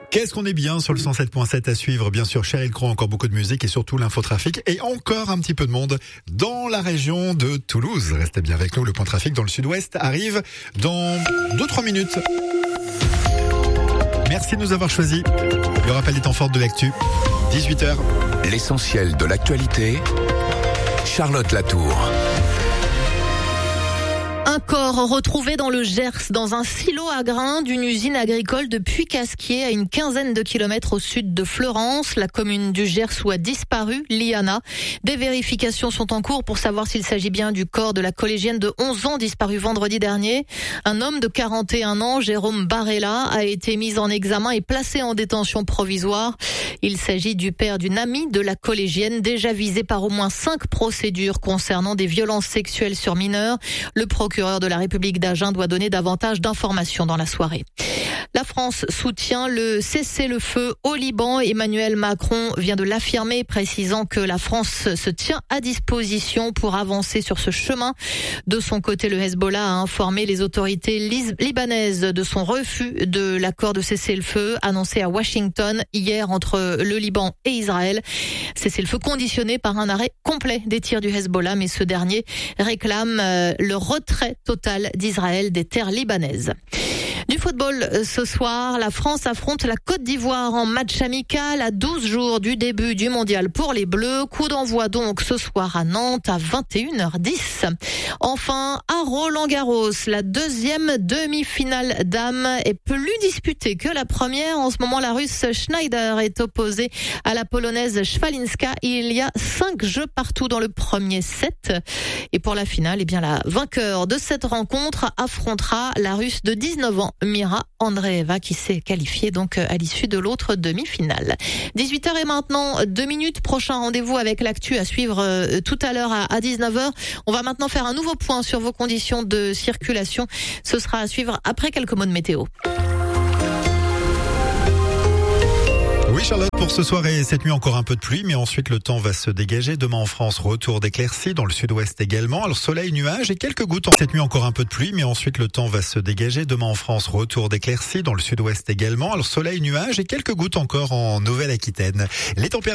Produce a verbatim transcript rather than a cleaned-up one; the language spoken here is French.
Qu'est-ce qu'on est bien sur le cent sept point sept à suivre, bien sûr Sheryl Crow, encore beaucoup de musique et surtout l'infotrafic et encore un petit peu de monde dans la région de Toulouse. Restez bien avec nous, le point trafic dans le sud-ouest arrive dans deux trois minutes. Merci de nous avoir choisis. Le rappel des temps forts de l'actu, dix-huit heures. L'essentiel de l'actualité, Charlotte Latour. Un corps retrouvé dans le Gers, dans un silo à grains d'une usine agricole de Puy-Casquier, à une quinzaine de kilomètres au sud de Fleurance, la commune du Gers où a disparu Liana. Des vérifications sont en cours pour savoir s'il s'agit bien du corps de la collégienne de onze ans disparue vendredi dernier. Un homme de quarante et un ans, Jérôme Barella, a été mis en examen et placé en détention provisoire. Il s'agit du père d'une amie de la collégienne, déjà visée par au moins cinq procédures concernant des violences sexuelles sur mineurs. Le procureur de la République d'Agen doit donner davantage d'informations dans la soirée. La France soutient le cessez-le-feu au Liban. Emmanuel Macron vient de l'affirmer, précisant que la France se tient à disposition pour avancer sur ce chemin. De son côté, le Hezbollah a informé les autorités libanaises de son refus de l'accord de cessez-le-feu annoncé à Washington hier entre le Liban et Israël. Cessez-le-feu conditionné par un arrêt complet des tirs du Hezbollah, mais ce dernier réclame le retrait total d'Israël des terres libanaises. Du football ce soir, la France affronte la Côte d'Ivoire en match amical à douze jours du début du mondial pour les Bleus. Coup d'envoi donc ce soir à Nantes à vingt et une heures dix. Enfin, à Roland-Garros, la deuxième demi-finale dames est plus disputée que la première. En ce moment, la Russe Schneider est opposée à la Polonaise Szwalinska. Il y a cinq jeux partout dans le premier set. Et pour la finale, eh bien, la vainqueur de cette rencontre affrontera la Russe de dix-neuf ans, Mira Andreeva, qui s'est qualifiée donc à l'issue de l'autre demi-finale. dix-huit heures et maintenant deux minutes. Prochain rendez-vous avec l'actu à suivre tout à l'heure à dix-neuf heures. On va maintenant faire un nouveau point sur vos conditions de circulation. Ce sera à suivre après quelques mots de météo. Oui Charlotte, pour ce soir et cette nuit encore un peu de pluie, mais ensuite le temps va se dégager. Demain en France, retour d'éclaircies, dans le sud-ouest également. Alors soleil, nuages et quelques gouttes. Cette nuit encore un peu de pluie, mais ensuite le temps va se dégager. Demain en France, retour d'éclaircies, dans le sud-ouest également. Alors soleil, nuages et quelques gouttes encore en Nouvelle-Aquitaine. Les températures